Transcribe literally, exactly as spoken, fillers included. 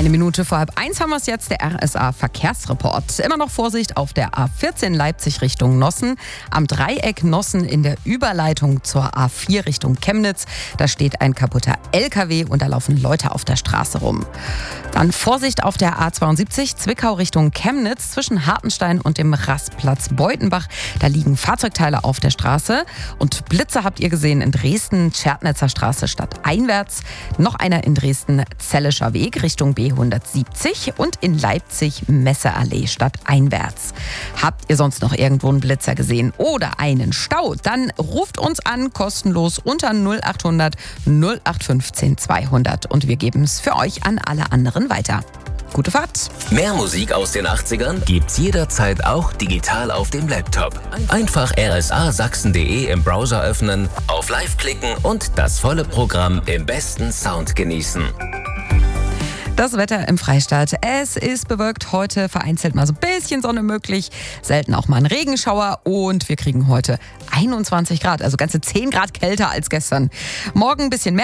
Eine Minute vor halb eins haben wir es jetzt, der R S A-Verkehrsreport. Immer noch Vorsicht auf der A vierzehn Leipzig Richtung Nossen, am Dreieck Nossen in der Überleitung zur A vier Richtung Chemnitz. Da steht ein kaputter L K W und da laufen Leute auf der Straße rum. Dann Vorsicht auf der A zweiundsiebzig Zwickau Richtung Chemnitz zwischen Hartenstein und dem Rastplatz Beutenbach. Da liegen Fahrzeugteile auf der Straße und Blitze habt ihr gesehen in Dresden, Tschertnitzer Straße stadteinwärts. Noch einer in Dresden, Zellischer Weg Richtung B hundertsiebzig und in Leipzig Messeallee stadteinwärts. Habt ihr sonst noch irgendwo einen Blitzer gesehen oder einen Stau? Dann ruft uns an, kostenlos unter null acht hundert null acht fünfzehn zweihundert und wir geben es für euch an alle anderen weiter. Gute Fahrt! Mehr Musik aus den achtzigern gibt's jederzeit auch digital auf dem Laptop. Einfach r s a sachsen punkt d e im Browser öffnen, auf Live klicken und das volle Programm im besten Sound genießen. Das Wetter im Freistaat. Es ist bewölkt, heute vereinzelt mal so ein bisschen Sonne möglich, selten auch mal ein Regenschauer und wir kriegen heute einundzwanzig Grad, also ganze zehn Grad kälter als gestern. Morgen ein bisschen mehr.